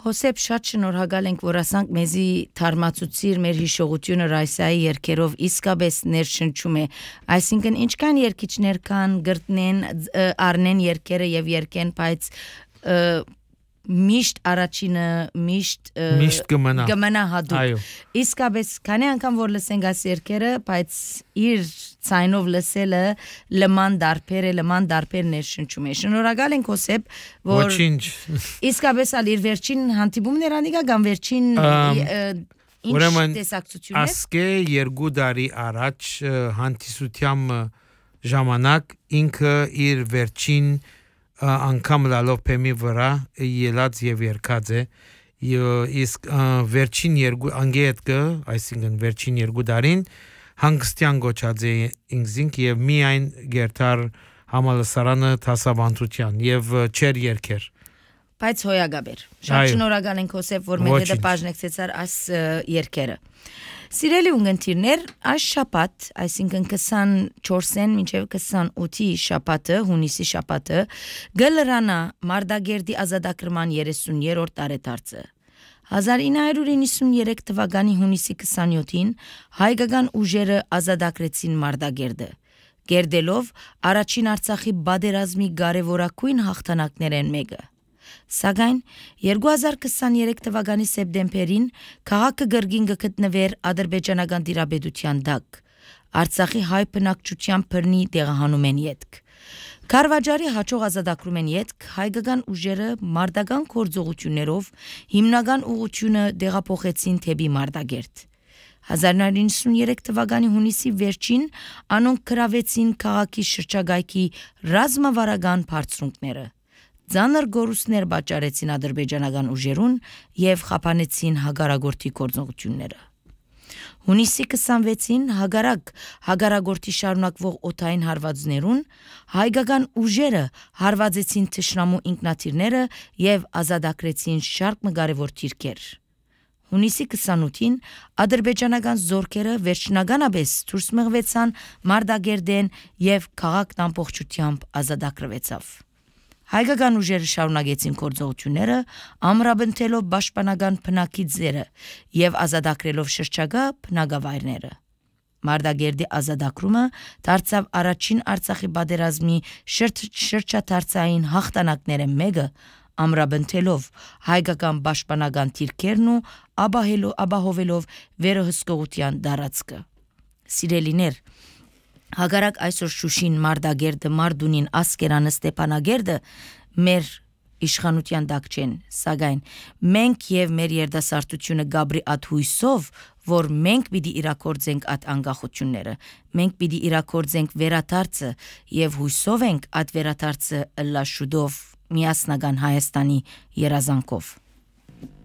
Հոսեփ շատ շնորհակալ ենք, որ ասանք մեզի թարմացուցիր մեր հիշողությունը Ռայսայի երգերով իսկապես ներշնչում է, այսինքն ինչքան երգիչներ կան գրտնեն առնեն երգերը եւ երգեն, բայց միշտ առաջինը միշտ կմնա հատուկ իսկապես քանի անգամ որ լսենք այս երգերը, բայց իր ցայնով լսելը լման դարբեր ներշնչում է։ Շնորհակալ ենք Հոսեփ, որ իսկապես ալ իր վերջին հանդիպումներ անիկա կամ վերջին ինչ տեսակցություն է։ Ասկե 2 տարի առաջ հանդիսությամբ ժամանակ ինքը իր վերջին անգամ լալով փեմի վրա ելած եւ երկած է իսկ վերջին երկու անգետը այսինքն վերջին երկու տարին հանգստյան գոչած է ինքզինք եւ միայն գերտար համալսարանը տասաբանտության եւ չեր երկեր բայց հոյագաբեր շատ շնորհակալ ենք Հոսեփ որ մեր հետ բաժնեցեցար այս երկերը Սիրելի ունգընտիրներ, այս շաբաթ, այսինքն 24-ին մինչև 28-ի շաբաթը, հունիսի շաբաթը, գլրանա Մարտագերդի ազատագրման 30-րդ տարեդարձը։ 1993 թվականի հունիսի 27-ին հայկական ուժերը ազատագրեցին Մարտագերդը։ Գերդելով առաջին Արցախի պատերազմի կարևորագույն հաղթանակներն մեկը։ Սակայն 2023 թվականի սեպտեմբերին քաղաքը գրգին գտնվեր ադրբեջանական դիրապետության տակ Արցախի հայ բնակչության բռնի տեղահանումեն ետք Կարվաճարի հաջող ազատագրումեն ետք հայկական ուժերը մարտական գործողություններով հիմնական ուղղությունը տեղափոխեցին թեպի Մարտագերդ 1993 թվականի հունիսի վերջին անոնք գրավեցին քաղաքի շրջակայքի ռազմավարական բարձունքները Ձանր գորուսներ պատճառեցին ադրբեջանական ուժերուն եւ խափանեցին հագարագործի գործողությունները։ Հունիսի 26-ին հագարագործի շարունակվող օթային հարվածներուն հայկական ուժերը հարվածեցին թշնամու ինքնաթիռները եւ ազատագրեցին շարք կարևոր թիրքեր։ Հունիսի 28-ին ադրբեջանական զորքերը վերջնականապես դուրս մղվեցան Մարտագերդեն եւ քաղաքն ամբողջությամբ ազատագրվեցավ։ Հայկական ուժերը շարունակեցին գործողությունները, ամրապնդելով պաշտպանական բնակիչները եւ ազատագրելով շրջակա բնակավայրերը։ Մարտագերդի ազատագրումը դարձավ առաջին Արցախի պատերազմի շրջադարձային հաղթանակները մեկը, ամրապնդելով հայկական պաշտպանական թիրքերն ու ապահովելով վերահսկողության տարածքը։ Սիրելիներ, Հագարակ այսօր Շուշին, Մարտագերդը, Մարդունին, Ասկերանը, Ստեփանագերդը մեր իշխանության տակ չեն, սակայն մենք եւ մեր երդասարտությունը գաբրի at հույսով, որ մենք պիտի իրակորձենք at անկախությունները, մենք պիտի իրակորձենք վերադարձը եւ հույսով ենք at վերադարձը լաշուդով միասնական Հայաստանի երազանքով